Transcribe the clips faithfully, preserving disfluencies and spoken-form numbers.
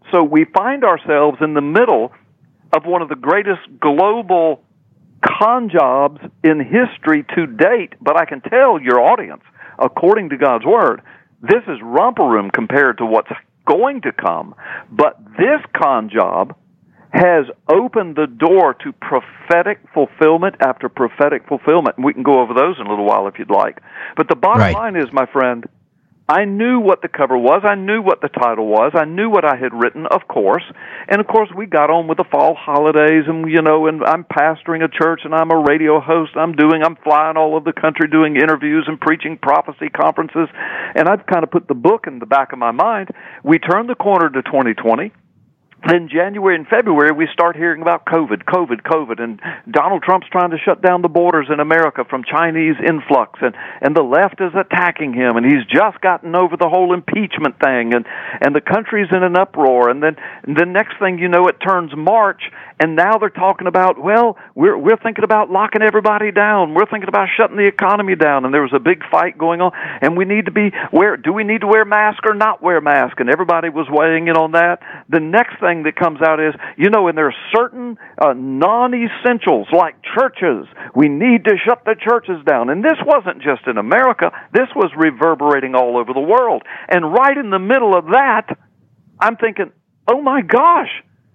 So we find ourselves in the middle of one of the greatest global con jobs in history to date, but I can tell your audience, according to God's Word, this is romper room compared to what's going to come. But this con job has opened the door to prophetic fulfillment after prophetic fulfillment. And we can go over those in a little while if you'd like. But the bottom right. line is, my friend, I knew what the cover was. I knew what the title was. I knew what I had written, of course. And, of course, we got on with the fall holidays, and, you know, and I'm pastoring a church, and I'm a radio host. I'm doing, I'm flying all over the country doing interviews and preaching prophecy conferences. And I've kind of put the book in the back of my mind. We turned the corner to twenty twenty. Then January and February, we start hearing about COVID, COVID, COVID, and Donald Trump's trying to shut down the borders in America from Chinese influx, and, and the left is attacking him, and he's just gotten over the whole impeachment thing, and, and the country's in an uproar, and then the next thing you know, it turns March, and now they're talking about, well, we're, we're thinking about locking everybody down, we're thinking about shutting the economy down, and there was a big fight going on, and we need to be, wear, do we need to wear masks or not wear masks, and everybody was weighing in on that. The next thing that comes out is, you know, and there are certain uh, non-essentials like churches. We need to shut the churches down. And this wasn't just in America. This was reverberating all over the world. And right in the middle of that, I'm thinking, oh my gosh,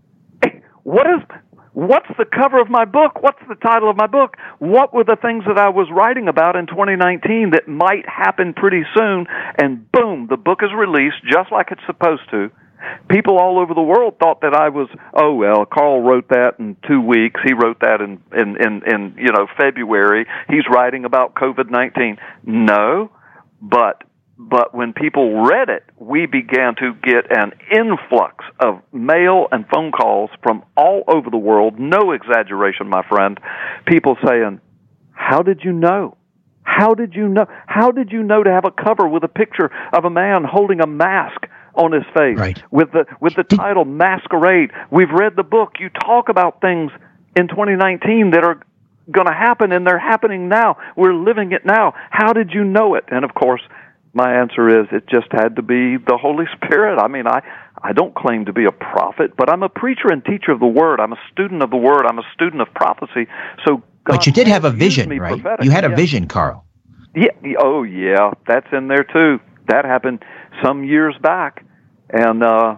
what is, what's the cover of my book? What's the title of my book? What were the things that I was writing about in twenty nineteen that might happen pretty soon? And boom, the book is released just like it's supposed to. People all over the world thought that I was, oh, well, Carl wrote that in two weeks. He wrote that in, in, in, in you know, February. He's writing about COVID nineteen. No, but but when people read it, we began to get an influx of mail and phone calls from all over the world. No exaggeration, my friend. People saying, how did you know? How did you know? How did you know to have a cover with a picture of a man holding a mask on his face, right. with the with the title Masquerade? We've read the book. You talk about things in twenty nineteen that are going to happen, and they're happening now. We're living it now. How did you know it? And of course, my answer is it just had to be the Holy Spirit. I mean, I, I don't claim to be a prophet, but I'm a preacher and teacher of the Word. I'm a student of the Word. I'm a student of prophecy. So, God but you did have a vision, right? You had a yeah. vision, Carl. Yeah. Oh, yeah. That's in there too. That happened some years back, and uh,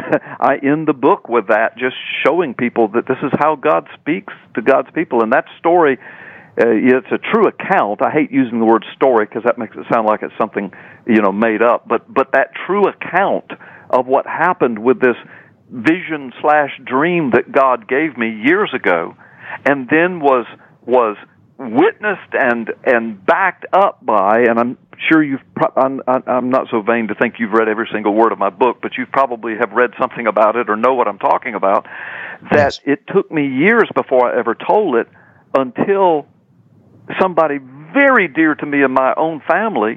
I end the book with that, just showing people that this is how God speaks to God's people. And that story, uh, it's a true account. I hate using the word story because that makes it sound like it's something, you know, made up. But but that true account of what happened with this vision slash dream that God gave me years ago, and then was was witnessed and and backed up by, and I'm sure you've, pro- I'm, I'm not so vain to think you've read every single word of my book, but you probably have read something about it or know what I'm talking about, that yes. It took me years before I ever told it until somebody very dear to me in my own family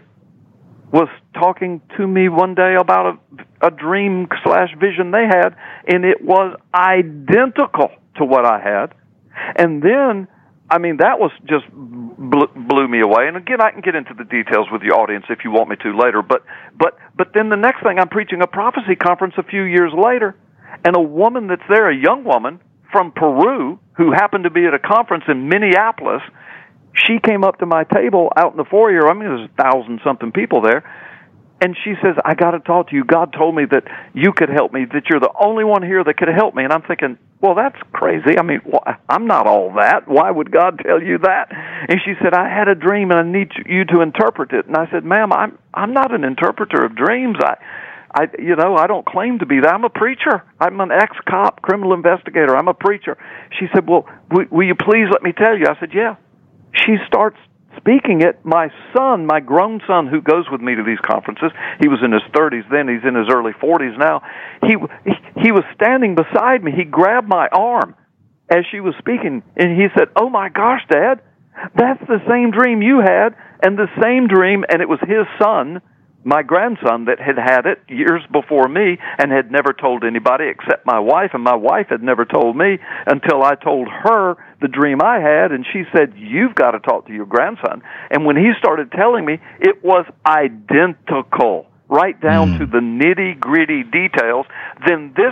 was talking to me one day about a, a dream slash vision they had, and it was identical to what I had. And then I mean, that was just blew, blew me away. And again, I can get into the details with your audience if you want me to later. But but but then the next thing, I'm preaching a prophecy conference a few years later, and a woman that's there, a young woman from Peru who happened to be at a conference in Minneapolis, she came up to my table out in the foyer. I mean, there's a thousand something people there. And she says, I got to talk to you. God told me that you could help me, that you're the only one here that could help me. And I'm thinking, well, that's crazy. I mean, wh- I'm not all that. Why would God tell you that? And she said, I had a dream, and I need you to interpret it. And I said, ma'am, I'm I'm not an interpreter of dreams. I, I, you know, I don't claim to be that. I'm a preacher. I'm an ex-cop, criminal investigator. I'm a preacher. She said, well, w- will you please let me tell you? I said, yeah. She starts speaking it. My son, my grown son who goes with me to these conferences, he was in his thirties then, he's in his early forties now, he, he he was standing beside me. He grabbed my arm as she was speaking, and he said, oh my gosh, Dad, that's the same dream you had, and the same dream, and it was his son, my grandson, that had had it years before me and had never told anybody except my wife, and my wife had never told me until I told her the dream I had, and she said, you've got to talk to your grandson. And when he started telling me, it was identical, right down mm. to the nitty-gritty details. Then this